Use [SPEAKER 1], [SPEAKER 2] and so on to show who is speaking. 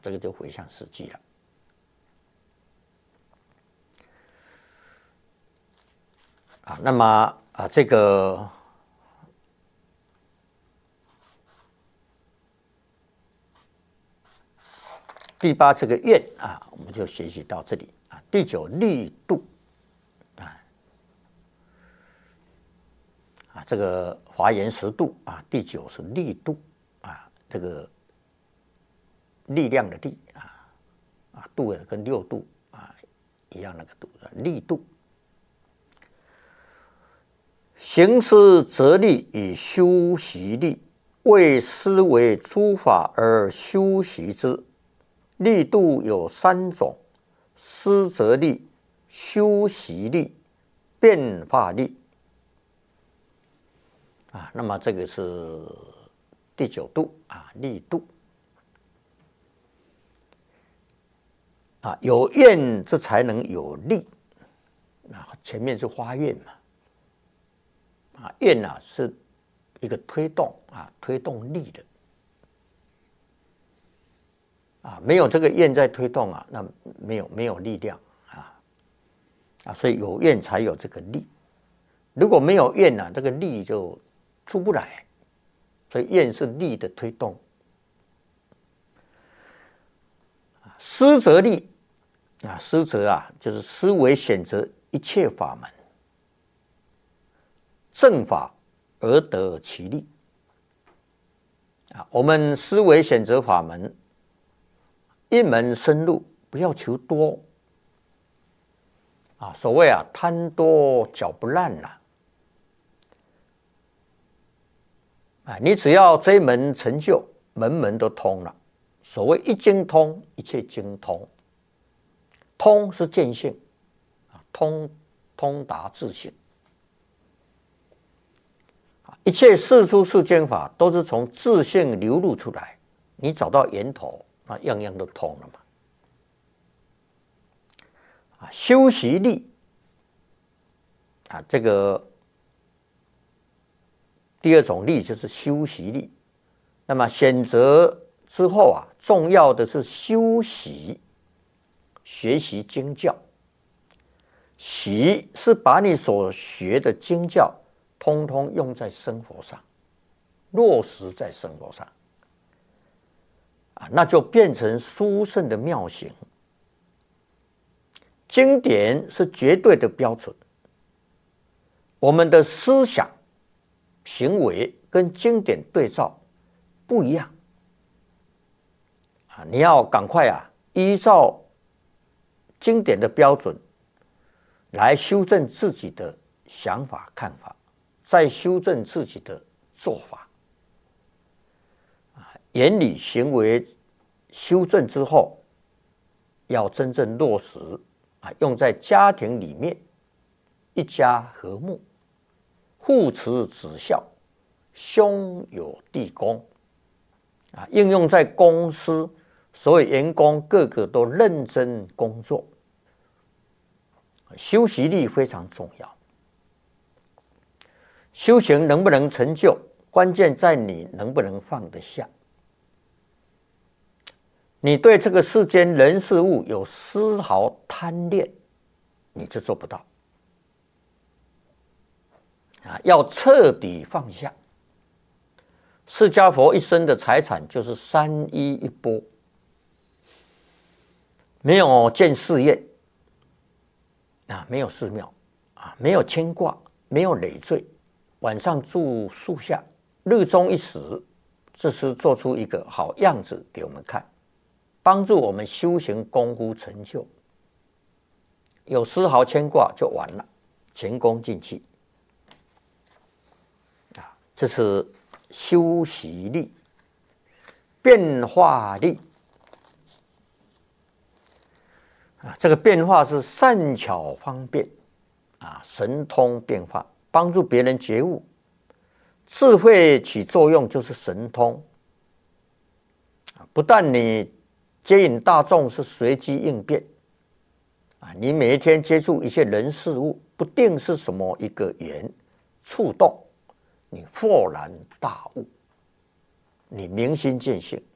[SPEAKER 1] 这个就回向实际了。那么这个第8这个愿我们就学习到这里第9力度这个华严10度第9是力度这个力量的力度跟6度一样那个度力度。行施则力与修习力，为思维诸法而修习之。力度有3种：施则力、修习力、变化力。那么这个是第9度力度有愿这才能有力前面是发愿嘛。愿是一个推动推动力的没有这个愿在推动那没有力量所以有愿才有这个力。如果没有愿这个力就出不来，所以愿是力的推动。施则力施则就是思维选择一切法门。正法而得其力我们思维选择法门，一门深入，不要求多所谓贪多嚼不烂你只要这一门成就，门门都通了。所谓一经通，一切经通。通是见性通达自性。一切世出世间法都是从自性流露出来，你找到源头，样样都通了嘛。修习力这个第2种力就是修习力。那么选择之后重要的是修习，学习经教。习是把你所学的经教通通用在生活上，落实在生活上那就变成殊胜的妙行。经典是绝对的标准，我们的思想行为跟经典对照不一样你要赶快依照经典的标准来修正自己的想法看法，再修正自己的做法言语行为修正之后，要真正落实用在家庭里面，一家和睦，父慈子孝，兄友弟恭应用在公司，所有员工个个都认真工作。修习力非常重要。修行能不能成就，关键在你能不能放得下。你对这个世间人事物有丝毫贪恋，你就做不到要彻底放下。释迦佛一生的财产就是3衣1钵，没有建寺院没有寺庙没有牵挂，没有累赘，晚上住树下，日中一时，这是做出一个好样子给我们看，帮助我们修行功夫成就。有丝毫牵挂就完了，前功尽弃这是修习力。变化力这个变化是善巧方便神通变化，帮助别人觉悟。智慧起作用就是神通不但你接引大众是随机应变你每一天接触一些人事物，不定是什么一个缘触动，你豁然大悟，你明心见性。